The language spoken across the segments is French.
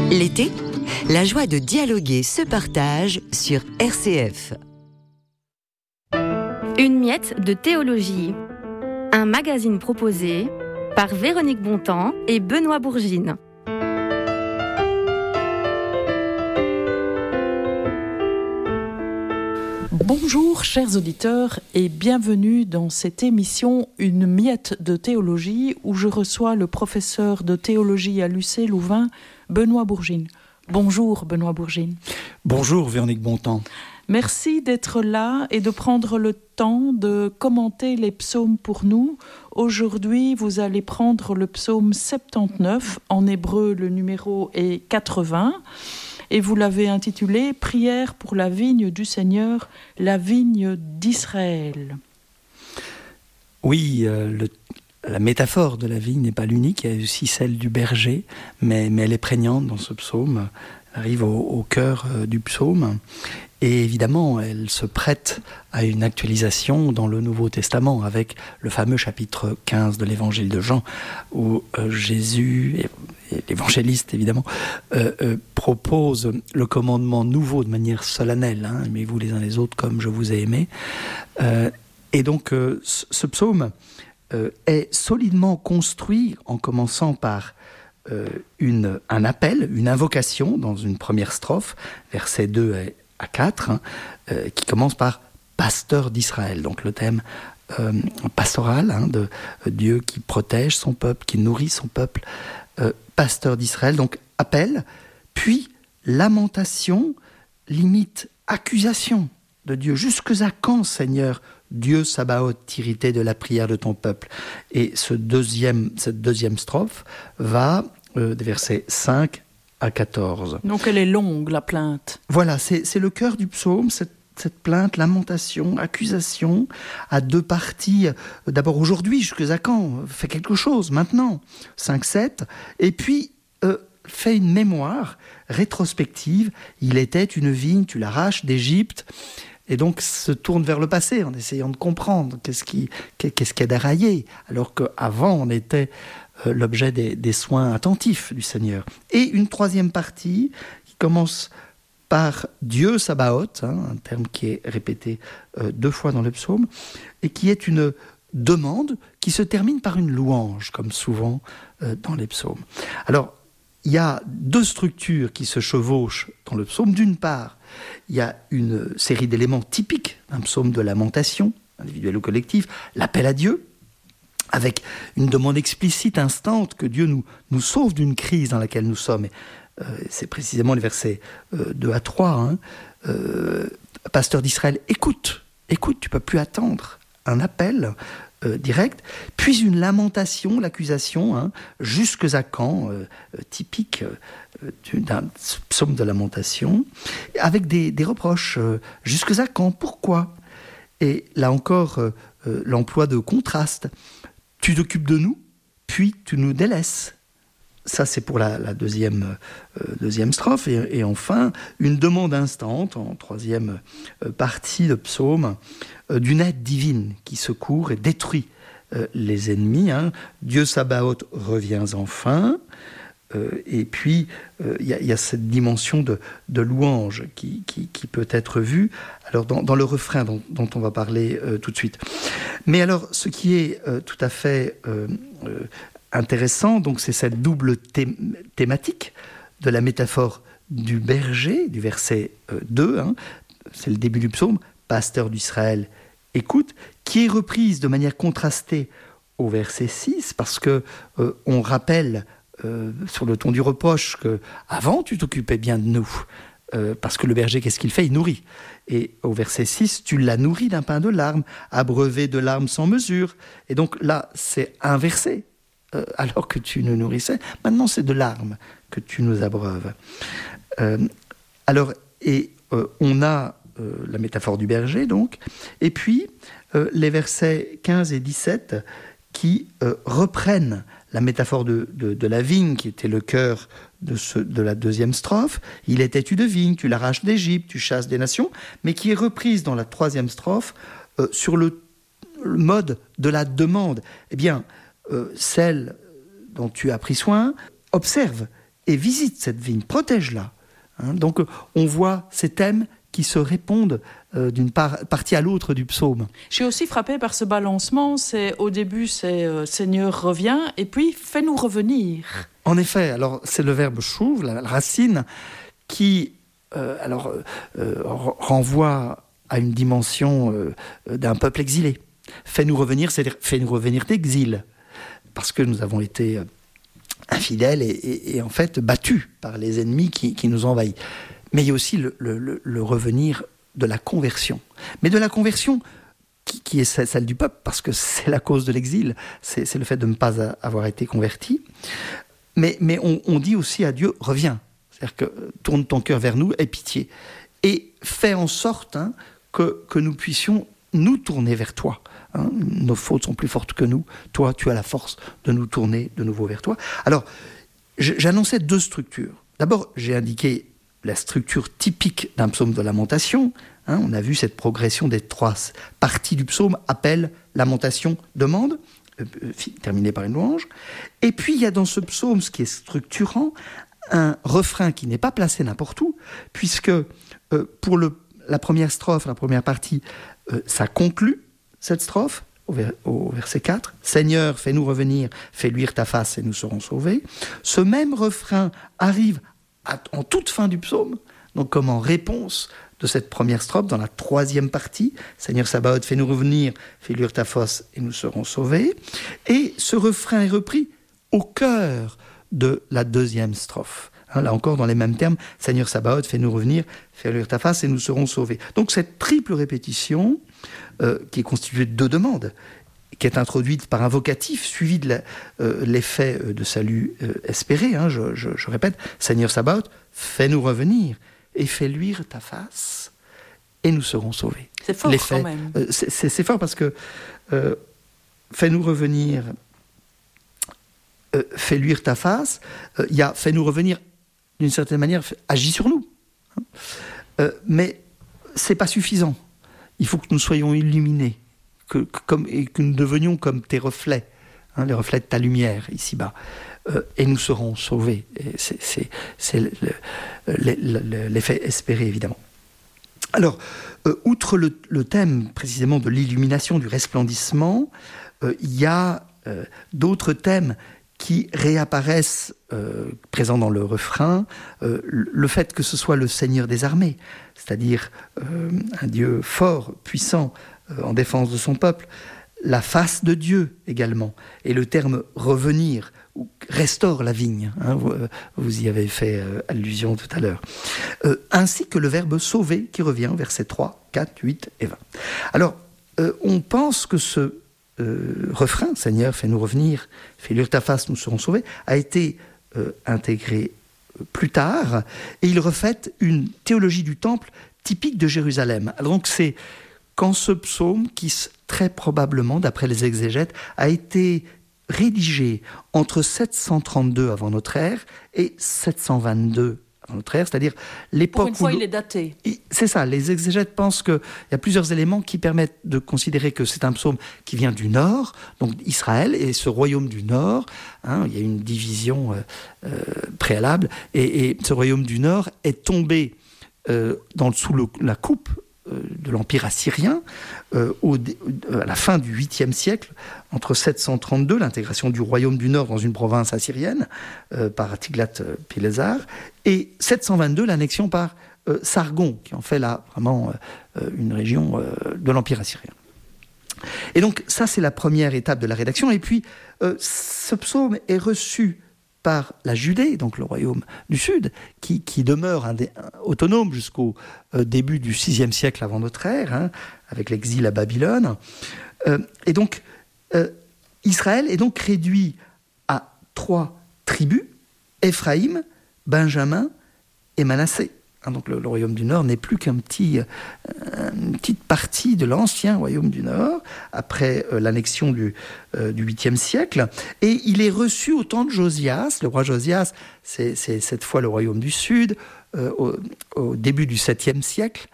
L'été, la joie de dialoguer se partage sur RCF. Une miette de théologie. Un magazine proposé par Véronique Bontemps et Benoît Bourgine. Bonjour chers auditeurs et bienvenue dans cette émission Une miette de théologie où je reçois le professeur de théologie à l'UC Louvain, Benoît Bourgine. Bonjour Benoît Bourgine. Bonjour Véronique Bontemps. Merci d'être là et de prendre le temps de commenter les psaumes pour nous. Aujourd'hui, vous allez prendre le psaume 79, en hébreu le numéro est 80. Et vous l'avez intitulé « Prière pour la vigne du Seigneur, la vigne d'Israël ». Oui, la métaphore de la vigne n'est pas l'unique, il y a aussi celle du berger, mais elle est prégnante dans ce psaume, elle arrive au cœur du psaume. Et évidemment, elle se prête à une actualisation dans le Nouveau Testament avec le fameux chapitre 15 de l'Évangile de Jean où Jésus, et l'évangéliste évidemment, propose le commandement nouveau de manière solennelle. Aimez-vous les uns les autres comme je vous ai aimé. Et donc ce psaume est solidement construit en commençant par un appel, une invocation dans une première strophe, versets 2 à 4, qui commence par « pasteur d'Israël ». Donc le thème pastoral de Dieu qui protège son peuple, qui nourrit son peuple, pasteur d'Israël, donc appel, puis lamentation, limite accusation de Dieu. « Jusque à quand, Seigneur, Dieu Sabaoth, t'irriter de la prière de ton peuple ?» Et cette deuxième strophe va des versets 5 à 14. Donc elle est longue, la plainte. Voilà, c'est le cœur du psaume, cette plainte, lamentation, accusation, à deux parties. D'abord aujourd'hui, jusque à quand ? Fais quelque chose, maintenant. 5-7. Et puis, fais une mémoire rétrospective. Il était une vigne, tu l'arraches d'Égypte. Et donc se tourne vers le passé en essayant de comprendre qu'est-ce qui a déraillé, alors qu'avant on était l'objet des soins attentifs du Seigneur. Et une troisième partie qui commence par Dieu Sabaoth, un terme qui est répété 2 fois dans le psaume, et qui est une demande qui se termine par une louange, comme souvent dans les psaumes. Alors, il y a 2 structures qui se chevauchent dans le psaume. D'une part, il y a une série d'éléments typiques d'un psaume de lamentation, individuel ou collectif, l'appel à Dieu, avec une demande explicite, instante, que Dieu nous sauve d'une crise dans laquelle nous sommes. C'est précisément les versets 2 à 3. Pasteur d'Israël, écoute, tu ne peux plus attendre. Un appel direct, puis une lamentation, l'accusation, jusque à quand, typique d'un psaume de lamentation, avec des reproches, jusque à quand, pourquoi ? Et là encore, l'emploi de contraste. Tu t'occupes de nous, puis tu nous délaisses. Ça, c'est pour la deuxième strophe. Et enfin, une demande instante, en troisième partie de psaume, d'une aide divine qui secourt et détruit les ennemis. Dieu Sabaoth, reviens enfin. Et puis, il y a cette dimension de louange qui peut être vue alors dans le refrain dont on va parler tout de suite. Mais alors, ce qui est tout à fait intéressant, donc, c'est cette double thématique de la métaphore du berger, du verset 2, c'est le début du psaume, « Pasteur d'Israël, écoute », qui est reprise de manière contrastée au verset 6, parce qu'on rappelle sur le ton du reproche que avant tu t'occupais bien de nous, parce que le berger, qu'est-ce qu'il fait ? Il nourrit. Et au verset 6, tu l'as nourri d'un pain de larmes, abreuvé de larmes sans mesure. Et donc là, c'est inversé. Alors que tu nous nourrissais, maintenant c'est de larmes que tu nous abreuves. On a la métaphore du berger, donc, et puis les versets 15 et 17 qui reprennent la métaphore de la vigne, qui était le cœur de la deuxième strophe. Il était une vigne, tu l'arraches d'Égypte, tu chasses des nations, mais qui est reprise dans la troisième strophe sur le mode de la demande. Eh bien, celle dont tu as pris soin, observe et visite cette vigne, protège-la. Donc on voit ces thèmes qui se répondent d'une partie à l'autre du psaume. Je suis aussi frappée par ce balancement. Au début, c'est Seigneur reviens, et puis fais-nous revenir. En effet, alors c'est le verbe chouv, la racine, qui renvoie à une dimension d'un peuple exilé. Fais-nous revenir, c'est-à-dire fais-nous revenir d'exil, parce que nous avons été infidèles et en fait battus par les ennemis qui nous envahissent. Mais il y a aussi le revenir de la conversion. Mais de la conversion qui est celle du peuple, parce que c'est la cause de l'exil, c'est le fait de ne pas avoir été converti. Mais on dit aussi à Dieu, reviens. C'est-à-dire que tourne ton cœur vers nous, aie pitié. Et fais en sorte que nous puissions nous tourner vers toi. Nos fautes sont plus fortes que nous. Toi, tu as la force de nous tourner de nouveau vers toi. Alors, j'annonçais 2 structures. D'abord, j'ai indiqué la structure typique d'un psaume de lamentation. On a vu cette progression des 3 parties du psaume, appel, lamentation, demande, terminée par une louange. Et puis, il y a dans ce psaume, ce qui est structurant, un refrain qui n'est pas placé n'importe où, puisque pour la première strophe, la première partie, ça conclut cette strophe, au verset 4, « Seigneur, fais-nous revenir, fais luire ta face et nous serons sauvés ». Ce même refrain arrive en toute fin du psaume, donc comme en réponse de cette première strophe, dans la 3e partie, « Seigneur Sabaoth, fais-nous revenir, fais luire ta face et nous serons sauvés ». Et ce refrain est repris au cœur de la 2e strophe. Là encore, dans les mêmes termes, « Seigneur Sabaoth, fais-nous revenir, fais luire ta face et nous serons sauvés ». Donc cette triple répétition, qui est constituée de 2 demandes, qui est introduite par un vocatif, suivi de l'effet de salut espéré, je répète, « Seigneur Sabaoth, fais-nous revenir et fais luire ta face et nous serons sauvés ». C'est fort quand même. C'est fort parce que « fais-nous revenir », fais luire ta face, il y a « fais-nous revenir » d'une certaine manière, agis sur nous. Mais ce n'est pas suffisant. Il faut que nous soyons illuminés, et que nous devenions comme tes reflets, les reflets de ta lumière ici-bas, et nous serons sauvés. Et c'est l'effet espéré, évidemment. Alors, outre le thème précisément de l'illumination, du resplendissement, il y a d'autres thèmes qui réapparaissent présents dans le refrain, le fait que ce soit le Seigneur des armées, c'est-à-dire un Dieu fort, puissant, en défense de son peuple, la face de Dieu également, et le terme « revenir » ou « restaure la vigne », vous y avez fait allusion tout à l'heure, ainsi que le verbe « sauver » qui revient au versets 3, 4, 8 et 20. Alors, on pense que ce refrain, « Seigneur, fais-nous revenir, fais luire ta face, nous serons sauvés », a été intégré plus tard, et il reflète une théologie du temple typique de Jérusalem. Alors donc c'est quand ce psaume, qui très probablement, d'après les exégètes, a été rédigé entre 732 avant notre ère et 722 avant notre ère, c'est-à-dire l'époque où... Pour une fois, il est daté. C'est ça, les exégètes pensent qu'il y a plusieurs éléments qui permettent de considérer que c'est un psaume qui vient du nord, donc Israël, et ce royaume du nord, il y a une division préalable, et ce royaume du nord est tombé sous la coupe de l'Empire assyrien à la fin du 8e siècle, entre 732, l'intégration du royaume du Nord dans une province assyrienne par Tiglath-Pilesar, et 722, l'annexion par Sargon, qui en fait là vraiment une région de l'Empire assyrien. Et donc ça, c'est la première étape de la rédaction. Et puis ce psaume est reçu par la Judée, donc le royaume du Sud, qui demeure autonome jusqu'au début du VIe siècle avant notre ère, avec l'exil à Babylone. Et donc, Israël est donc réduit à 3 tribus, Éphraïm, Benjamin et Manassé. Donc le royaume du Nord n'est plus qu'une petite partie de l'ancien royaume du Nord, après l'annexion du 8e siècle. Et il est reçu au temps de Josias. Le roi Josias, c'est cette fois le royaume du Sud, au début du 7e siècle.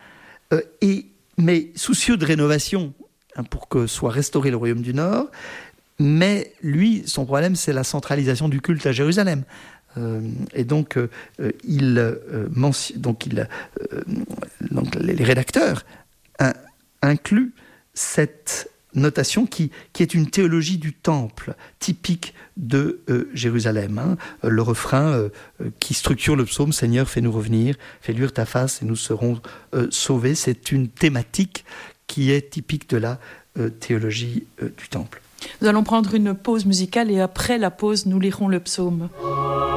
Mais soucieux de rénovation, pour que soit restauré le royaume du Nord. Mais lui, son problème, c'est la centralisation du culte à Jérusalem. Et donc, les rédacteurs incluent cette notation qui est une théologie du temple, typique de Jérusalem. Le refrain qui structure le psaume « Seigneur, fais-nous revenir, fais luire ta face et nous serons sauvés », c'est une thématique qui est typique de la théologie du temple. Nous allons prendre une pause musicale et après la pause, nous lirons le psaume.